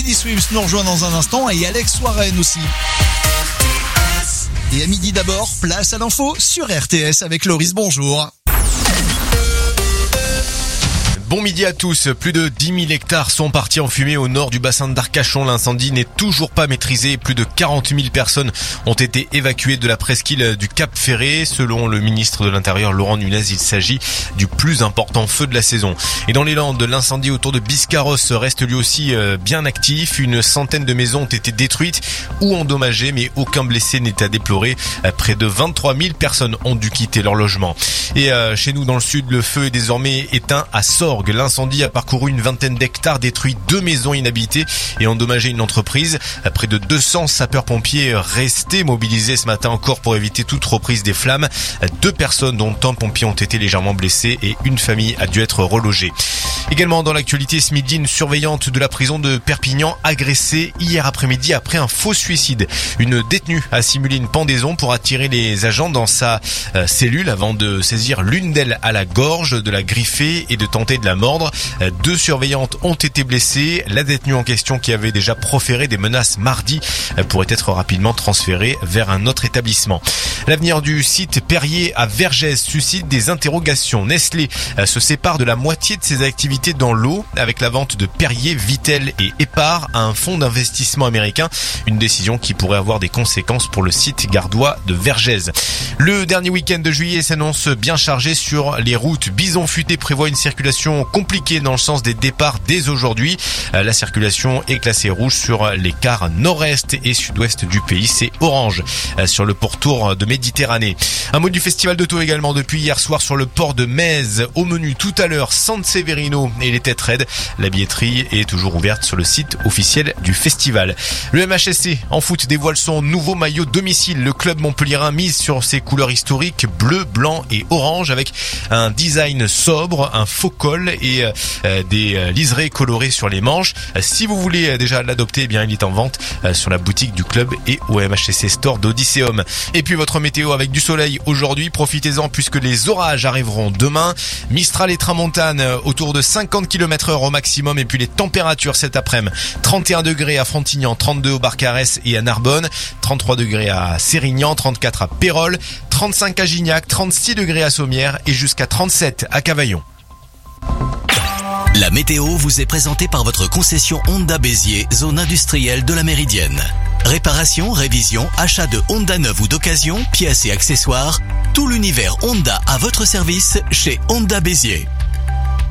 Teddy Swims nous rejoint dans un instant et Alex Warren aussi. Et à midi d'abord, place à l'info sur RTS avec Loris, bonjour. Bon midi à tous. Plus de 10 000 hectares sont partis en fumée au nord du bassin d'Arcachon. L'incendie n'est toujours pas maîtrisé. Plus de 40 000 personnes ont été évacuées de la presqu'île du Cap Ferré. Selon le ministre de l'Intérieur, Laurent Nunez, il s'agit du plus important feu de la saison. Et dans les Landes, l'incendie autour de Biscarrosse reste lui aussi bien actif. Une centaine de maisons ont été détruites ou endommagées, mais aucun blessé n'est à déplorer. Près de 23 000 personnes ont dû quitter leur logement. Et chez nous, dans le sud, le feu est désormais éteint à Sorgues. L'incendie a parcouru une vingtaine d'hectares, détruit 2 maisons inhabitées et endommagé une entreprise. Près de 200 sapeurs-pompiers restés mobilisés ce matin encore pour éviter toute reprise des flammes. 2 personnes, dont un pompier, ont été légèrement blessées et une famille a dû être relogée. Également dans l'actualité ce midi, une surveillante de la prison de Perpignan agressée hier après-midi après un faux suicide. Une détenue a simulé une pendaison pour attirer les agents dans sa cellule avant de saisir l'une d'elles à la gorge, de la griffer et de tenter de la mordre. 2 surveillantes ont été blessées. La détenue en question, qui avait déjà proféré des menaces mardi, pourrait être rapidement transférée vers un autre établissement. L'avenir du site Perrier à Vergès suscite des interrogations. Nestlé se sépare de la moitié de ses activités dans l'eau avec la vente de Perrier, Vittel et Épar à un fonds d'investissement américain. Une décision qui pourrait avoir des conséquences pour le site gardois de Vergès. Le dernier week-end de juillet s'annonce bien chargé sur les routes. Bison Futé prévoit une circulation compliquée dans le sens des départs dès aujourd'hui. La circulation est classée rouge sur les quarts nord-est et sud-ouest du pays. C'est orange sur le pourtour de Méditerranée. Un mot du festival d'auto également depuis hier soir sur le port de Metz. Au menu tout à l'heure, San Severino et les têtes raides. La billetterie est toujours ouverte sur le site officiel du festival. Le MHSC en foot dévoile son nouveau maillot domicile. Le club montpelliérain mise sur ses couleurs historiques bleu, blanc et orange avec un design sobre, un faux col et des liserés colorés sur les manches. Si vous voulez déjà l'adopter, eh bien il est en vente sur la boutique du club et au MHSC Store d'Odysseum. Et puis votre météo avec du soleil aujourd'hui, profitez-en puisque les orages arriveront demain. Mistral et tramontane autour de 50 km/h au maximum, et puis les températures cet après-midi. 31 degrés à Frontignan, 32 au Barcarès et à Narbonne, 33 degrés à Sérignan, 34 à Pérol, 35 à Gignac, 36 degrés à Sommières et jusqu'à 37 à Cavaillon. La météo vous est présentée par votre concession Honda Béziers, zone industrielle de la Méridienne. Réparation, révision, achat de Honda neuf ou d'occasion, pièces et accessoires, tout l'univers Honda à votre service chez Honda Béziers.